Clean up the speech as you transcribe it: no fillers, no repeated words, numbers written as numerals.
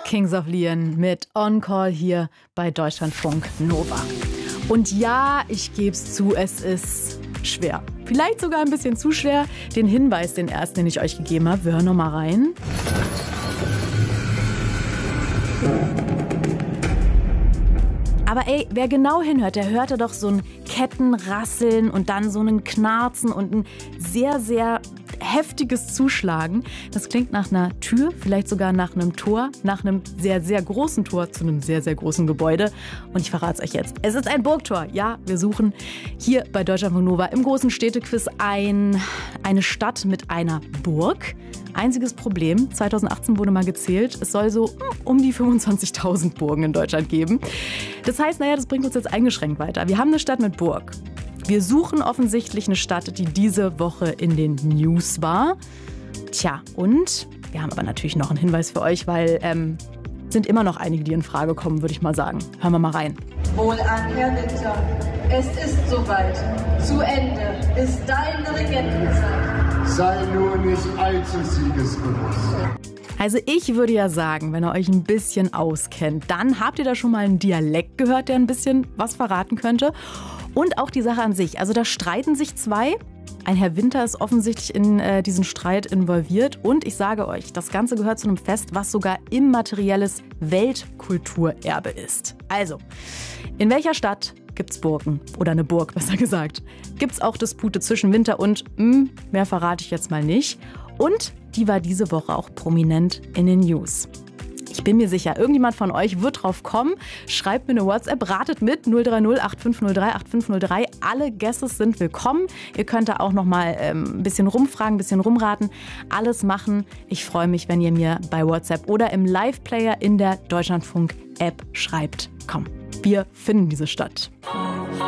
Kings of Leon mit On Call hier bei Deutschlandfunk Nova. Und ja, ich gebe es zu, es ist schwer. Vielleicht sogar ein bisschen zu schwer. Den Hinweis, den ersten, den ich euch gegeben habe, wir hören noch mal rein. Aber ey, wer genau hinhört, der hörte doch so ein Kettenrasseln und dann so einen Knarzen und ein sehr, sehr heftiges Zuschlagen. Das klingt nach einer Tür, vielleicht sogar nach einem Tor, nach einem sehr, sehr großen Tor zu einem sehr, sehr großen Gebäude. Und ich verrate es euch jetzt. Es ist ein Burgtor. Ja, wir suchen hier bei Deutschlandfunk Nova im großen Städtequiz eine Stadt mit einer Burg. Einziges Problem, 2018 wurde mal gezählt, es soll so um die 25.000 Burgen in Deutschland geben. Das heißt, das bringt uns jetzt eingeschränkt weiter. Wir haben eine Stadt mit Burg. Wir suchen offensichtlich eine Stadt, die diese Woche in den News war. Tja, und wir haben aber natürlich noch einen Hinweis für euch, weil sind immer noch einige, die in Frage kommen, würde ich mal sagen. Hören wir mal rein. Wohlan, Herr Winter, es ist soweit. Zu Ende ist deine Regentenzeit. Sei nur nicht allzu siegesbewusst. Also ich würde ja sagen, wenn ihr euch ein bisschen auskennt, dann habt ihr da schon mal einen Dialekt gehört, der ein bisschen was verraten könnte. Und auch die Sache an sich. Also da streiten sich zwei. Ein Herr Winter ist offensichtlich in diesen Streit involviert. Und ich sage euch, das Ganze gehört zu einem Fest, was sogar immaterielles Weltkulturerbe ist. Also, in welcher Stadt gibt's Burgen? Oder eine Burg, besser gesagt. Gibt's auch Dispute zwischen Winter und, mehr verrate ich jetzt mal nicht. Und die war diese Woche auch prominent in den News. Ich bin mir sicher, irgendjemand von euch wird drauf kommen. Schreibt mir eine WhatsApp, ratet mit 030 8503 8503. Alle Guesses sind willkommen. Ihr könnt da auch noch mal ein bisschen rumfragen, ein bisschen rumraten. Alles machen. Ich freue mich, wenn ihr mir bei WhatsApp oder im Live-Player in der Deutschlandfunk-App schreibt. Komm, wir finden diese Stadt.